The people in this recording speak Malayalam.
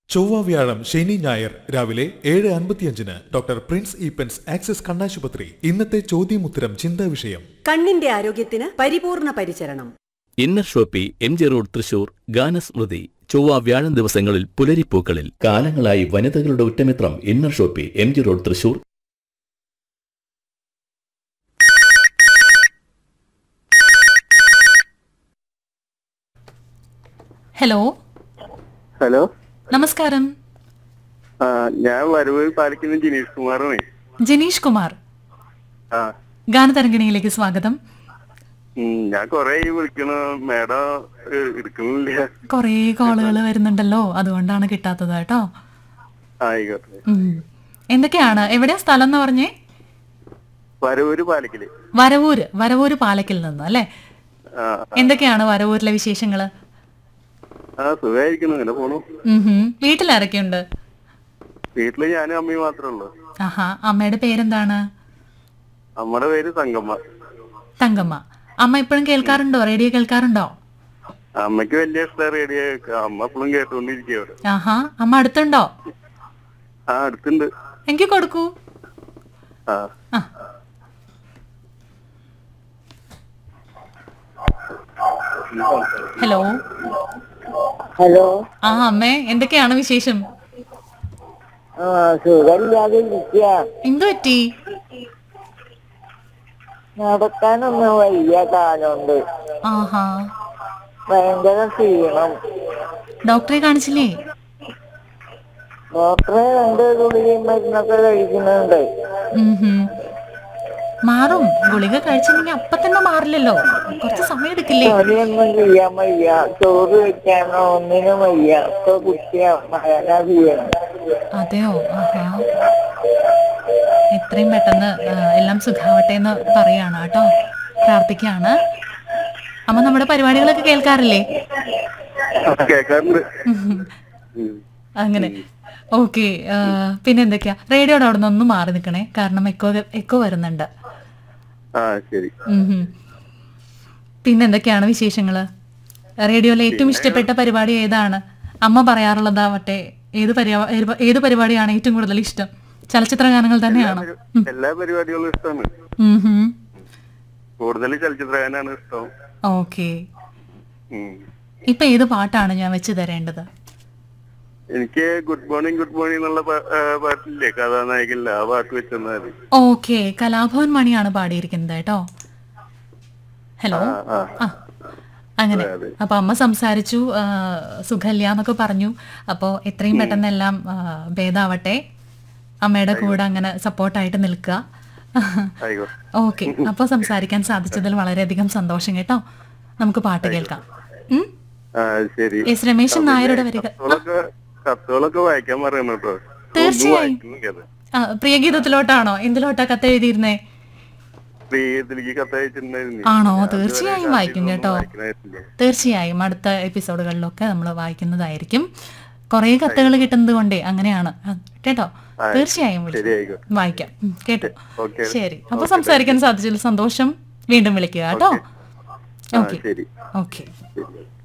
ചൊവ്വ വ്യാഴം ശനി ഞായർ രാവിലെ 7:55 ഡോക്ടർ പ്രിൻസ് ഈപ്പൻസ് ആക്സിസ് കണ്ണാശുപത്രി. ഇന്നത്തെ ചോദ്യമുത്തരം ചിന്താ വിഷയം കണ്ണിന്റെ ആരോഗ്യത്തിന് പരിപൂർണ പരിചരണം. Inner Shopee MG road Thrissur. ഗാനസ്മൃതി ചൊവ്വ വ്യാഴം ദിവസങ്ങളിൽ പുലരിപ്പൂക്കളിൽ. കാലങ്ങളായി വനിതകളുടെ ഉറ്റമിത്രം inner Shopee MG road Thrissur. Hello hello, നമസ്കാരം. ഞാൻ വരവൂർ പാലിക്കുന്ന ജിനീഷ് കുമാറാണ്. ജിനീഷ് കുമാർ, ഗാനതരംഗിണിയിലേക്ക് സ്വാഗതം. ഞാൻ കൊറേ വിളിക്കണ മേഡം എടുക്കുന്നില്ല. കൊറേ കോളുകൾ വരുന്നുണ്ടല്ലോ, അതുകൊണ്ടാണ് കിട്ടാത്തത് കേട്ടോ. ആയിക്കോട്ടെ. എന്തൊക്കെയാണ്, എവിടെയാ സ്ഥലം എന്ന് പറഞ്ഞേ? വരവൂര് പാലക്കില്. വരവൂര് പാലക്കിൽ നിന്ന് അല്ലേ? എന്തൊക്കെയാണ് വരവൂരിലെ വിശേഷങ്ങള്? സുഖമായിരിക്കുന്നു, അങ്ങനെ പോണു. വീട്ടിലാരൊക്കെയുണ്ട്? വീട്ടില് ഞാനും അമ്മയും മാത്രമേ ഉള്ളൂ. ആഹാ, അമ്മയുടെ പേരെന്താണ്? അമ്മയുടെ പേര് തങ്കമ്മ. തങ്കമ്മ. അമ്മ ഇപ്പോഴും കേൾക്കാറുണ്ടോ, റേഡിയോ കേൾക്കാറുണ്ടോ? അമ്മയ്ക്ക് വലിയ ഇഷ്ടം റേഡിയോ കേൾക്കാം. അമ്മ എപ്പോഴും കേട്ടോണ്ടിരിക്കുക. ആഹാ, അമ്മ അടുത്തുണ്ടോ? അടുത്തുണ്ട്. എനിക്ക് കൊടുക്കൂ. Hello hello. അമ്മേ, എന്തൊക്കെയാണ് വിശേഷം? സുഖമില്ലാതെ ഇരിക്കുക. എന്തു പറ്റി? നടക്കാനൊന്നും വയ്യ, കാലുണ്ട്. ആഹാ, ഭയങ്കര ക്ഷീണം. ഡോക്ടറെ കാണിച്ചില്ലേ? ഡോക്ടറെ 2 ഗുളികയും മരുന്നൊക്കെ കഴിക്കുന്നുണ്ട്. മാറും. ഗുളിക കഴിച്ചിട്ടുണ്ടെങ്കിൽ അപ്പൊ തന്നെ മാറില്ലല്ലോ, കുറച്ച് സമയം എടുക്കില്ലേ? പണിയൊന്നും ചെയ്യാൻ വയ്യ, ചോറ് വെക്കാനോ ഒന്നിനും വയ്യ. ഇപ്പൊ കുട്ടിയാ മഴ ചെയ്യണം. അതെയോ? ആഹാ, എത്രയും പെട്ടെന്ന് എല്ലാം സുഖാവട്ടെ എന്ന് പറയാണ് കേട്ടോ, പ്രാർത്ഥിക്കാണ്. അമ്മ നമ്മുടെ പരിപാടികളൊക്കെ കേൾക്കാറില്ലേ? അങ്ങനെ. ഓക്കെ. പിന്നെ എന്തൊക്കെയാ? റേഡിയോയുടെ അവിടെ നിന്ന് ഒന്ന് മാറി നിൽക്കണേ, കാരണം എക്കോ വരുന്നുണ്ട്. പിന്നെ എന്തൊക്കെയാണ് വിശേഷങ്ങള്? റേഡിയോയിലെ ഏറ്റവും ഇഷ്ടപ്പെട്ട പരിപാടി ഏതാണ്? അമ്മ പറയാറുള്ളതാവട്ടെ, ഏത് പരിപാടിയാണ് ഏറ്റവും കൂടുതൽ ഇഷ്ടം? ചലച്ചിത്ര ഗാനങ്ങൾ തന്നെയാണോ? എല്ലാ പരിപാടികളും ഇഷ്ടമാണ്. കൂടുതൽ ചലച്ചിത്ര ഗാനാണ് ഇഷ്ടം. ഓക്കെ. ഇപ്പൊ ഏത് പാട്ടാണ് ഞാൻ വെച്ച് തരേണ്ടത്? എനിക്ക് ഗുഡ് മോർണിംഗ് എന്നുള്ള പാട്ടില്ലേ, കഥാനായകല്ല, ആ പാട്ട് വെച്ചെന്നാൽ. ഓക്കെ, കലാഭവൻ മണിയാണ് പാടിയിരിക്കുന്നത് കേട്ടോ. ഹലോ. അങ്ങനെ. അപ്പൊ അമ്മ സംസാരിച്ചു, സുഖല്യ എന്നൊക്കെ പറഞ്ഞു. അപ്പോ എത്രയും പെട്ടെന്ന് എല്ലാം ഭേദാവട്ടെ. അമ്മയുടെ കൂടെ അങ്ങനെ സപ്പോർട്ടായിട്ട് നിൽക്കുക. ഓക്കെ. അപ്പൊ സംസാരിക്കാൻ സാധിച്ചതിൽ വളരെയധികം സന്തോഷം കേട്ടോ. നമുക്ക് പാട്ട് കേൾക്കാം. എസ് രമേശൻ നായരുടെ വരികൾ. കത്തുകളൊക്കെ വായിക്കാൻ പറയണം കേട്ടോ. തീർച്ചയായും. പ്രിയഗീതത്തിലോട്ടാണോ, എന്തിലോട്ടാ കത്ത് എഴുതിയിരുന്നേ? ആണോ? തീർച്ചയായും വായിക്കും കേട്ടോ. തീർച്ചയായും അടുത്ത എപ്പിസോഡുകളിലൊക്കെ നമ്മൾ വായിക്കുന്നതായിരിക്കും. കുറെ കത്തുകൾ കിട്ടുന്നത് കൊണ്ടേ അങ്ങനെയാണ് കേട്ടോ. തീർച്ചയായും വായിക്കാം കേട്ടോ. ശരി, അപ്പൊ സംസാരിക്കാൻ സാധിച്ചതിൽ സന്തോഷം. വീണ്ടും വിളിക്കുക കേട്ടോ. ഓക്കെ.